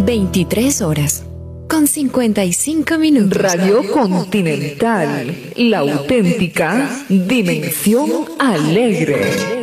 23 horas con 55 minutos. Radio Continental, la auténtica dimensión alegre.